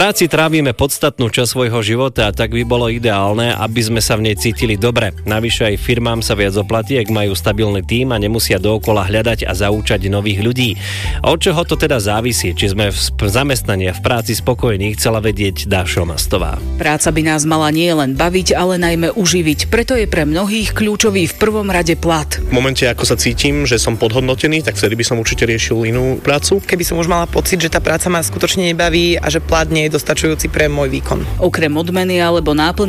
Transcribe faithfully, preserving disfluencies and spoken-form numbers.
práci trávime podstatnú časť svojho života a tak by bolo ideálne, aby sme sa v nej cítili dobre. Navyše aj firmám sa viac oplatí, ak majú stabilný tím a nemusia dookola hľadať a zaúčať nových ľudí. Od čoho to teda závisí? Či sme v zamestnaní a v práci spokojní, chcela vedieť Dáša Mastová. Práca by nás mala nie len baviť, ale najmä uživiť. Preto je pre mnohých kľúčový v prvom rade plat. V momente, ako sa cítim, že som podhodnotený, tak vtedy by som určite riešil inú prácu. Keby som už mala pocit, že tá práca ma skutočne nebaví a že plat nie je dostačujúci pre môj výkon. Okrem odmeny alebo náplň